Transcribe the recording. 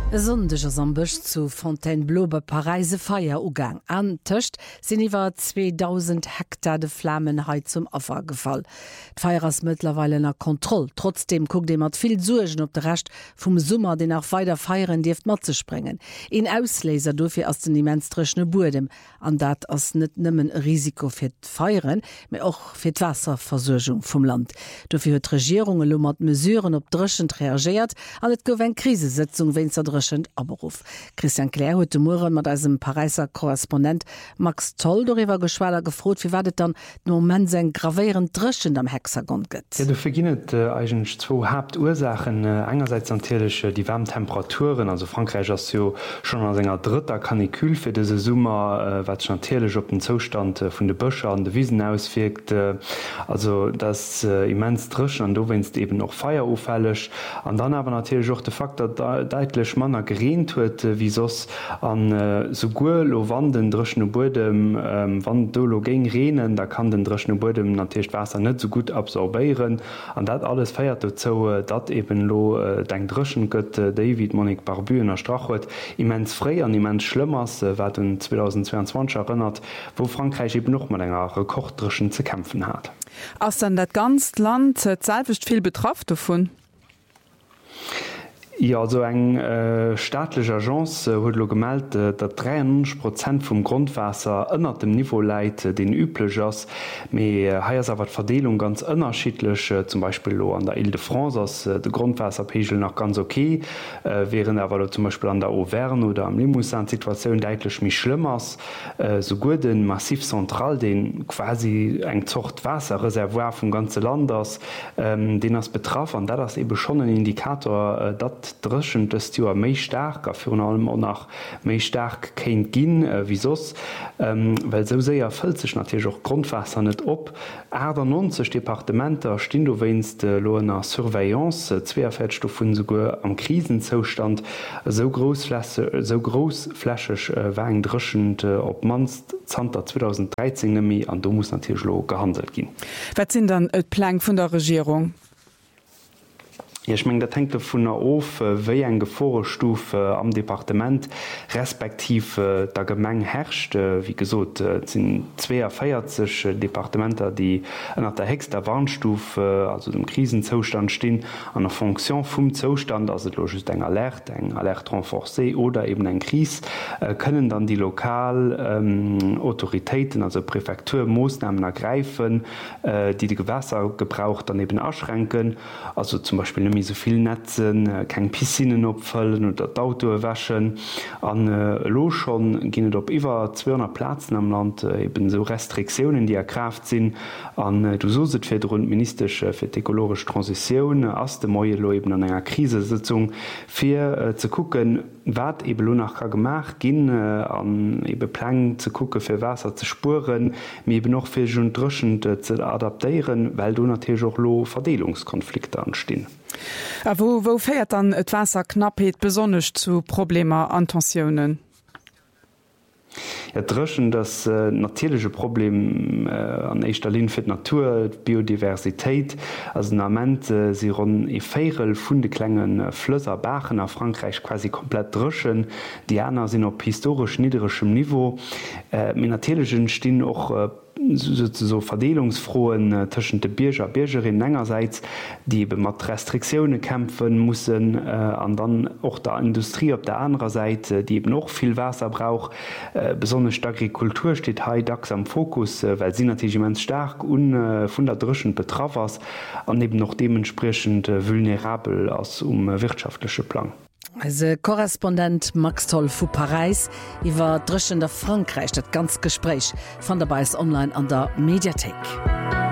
Sonndeg am Bëch zu Fontainebleau bei Pariser Feierugang. An Tëcht sinn iwwer 2000 Hektar de Flammen heit zum Affer gefall. D'Feier ass mittlerweile nach Kontroll. Trotzdem guckt mat viel Suegen op de Recht vum Summer, den auch weiter feieren Dieft mat ze springen. In Ausleser dofir ass den immenstrechne Burdem, an dat ass net nëmmen Risiko fir d'Feieren, méi och fir d'Wasserversorgung vum Land. Dofir huet Regierungen lummert Mesuren op drëschend reagiert, an et gouf eng Krisesitzung wenn Aberuf. Christian Claire huet Mure mat als Pariser Korrespondent Max Toll doiwwer Geschwaler gefrot, wie watt dann no moment seg gravéieren Drschen am Hexagon gëtt. Ja, du verginnet eigentlich zwo Hauptursachen. Einerseits natürlich die Wärmtemperaturen, also Frankreich as jo schon an senger dritter Kanikül fir dese Summer wat natürlich op den Zustand vun de Bëcher an de Wiesen auswirkt. Also das immens drschen an du wennst eben noch feierufällig an dann aber natürlich auch de Faktor deitlich Manner gereint huet wie sos an so lo wann den dreschen Bodem wann dolo ging renen, da kann den dreschen Bodem natürlich Wasser net so gut absorbieren an dat alles feiert zo dat eben lo deng dreschen gött David Monique Barbuner Strach huet immens frei an immens schlimmers wat den 2022 erinnert, wo Frankreich eben noch mal enger Rekorddreschen zu kämpfen hat. Aus dann dat ganz Land selbst viel betroffen davon. Ja, so eng staatliche Agence huet lo gemeldt, dat 93% vum Grundwasser ënner dem Niveau leit den üblich ass. Mei heiers awer Verdelung ganz ënnerschiedlech, zum Beispiel lo an der Ile-de-France ass de Grundwasserpegel noch ganz okay, wären awer zum Beispiel an der Auvergne oder am Limousin Situationun deitlech mich schlimmers, so gut den Massiv Zentral, den quasi eng Zocht Wasserreservoir vum ganze Land ass, den ass betraff an dat ass eben schon ein Indikator, dat dreschen des Joer méi stark a fir allem nach méi stark kéint ginn wie sos, weil so séier fëll sech natürlich auch Grundwasser net op. Äder 90 Departementer stin du west loner Surveillance 2 vun sogur am Krisenzostand so großflächeg wegen dreschend op manst Zter 2013 nemi an du muss natürlich lo gehandelt gin. Wat sind dann et Plan vun der Regierung? Ja, ich mein, dat hängt vun der of wéi eng Geforestufe am Departement respektiv der Gemeng herrscht, wie gesot sinn 42 Departementer, die ënner der hexter Warnstufe, also dem Krisenzostand stehen, an der Funktion vum Zostand, also logisch eng Alert renforcé oder eben eng Kris, können dann die Lokalautoritäten, also Präfektur Moosnahmen ergreifen, die die Gewässergebrauch daneben erschränken, also zum Beispiel so viel Netzen, kein Piscinen opfüllen oder d'Auto waschen. An lo schon ginnet op iwwer 200 Plätzen am Land eben so Restriktionen, die erkraft sinn. An du soset fir rund ministerisch fir ekologisch Transition ass de Moie lo eben an enger Krisesitzung fir zu gucken, wat eben lo nach gemacht ginn an ebe Plan zu gucke fir Wasser zu spuren, mir eben noch fir schon drschend zu adaptieren, weil du natürlich auch lo Verdelungskonflikte anstehen. Wo feiert dann et Wasserknappheet besonnech zu Probleme an Tensionen? Ja, dreschen das natürliche Problem an Eichstalin fir Natur, Biodiversität, also Nament sie run Eéel Fundeklengen Flösser Bachen a Frankreich quasi komplett dreschen, die Äner sind op historisch niedrigem Niveau. Natürlichen stehen auch so verdelungsfrohen tschen de Biergerin engerseits, die mat Restriktionen kämpfen mussssen an dann auch der Industrie op der anderen Seite, die eben noch viel Wasser braucht. Besonders die Agrikultur steht dacks am Fokus, weil sie natürlich immens stark vun der drschen betraffers an eben noch dementsprechend vulnerabel als wirtschaftliche Plan. Also Korrespondent Max Toll vu Paris iwwer dreschender Frankreich dat ganz Gespräch von dabei ist online an der Mediathek.